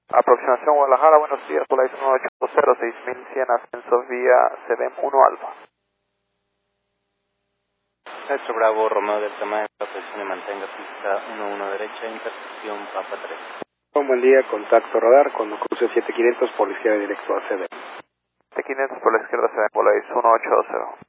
Aproximación Guadalajara, buenos días, Polaris 1820, 6100, ascenso vía CDM 1 Alfa. Nuestro Bravo, Romeo del Tamaño, presione y mantenga pista 11 derecha, intersección Papa 3. Un buen día, contacto radar, cuando cruce 7500 por la izquierda directo a CDM. 7500 por la izquierda CDM, Polaris 1820.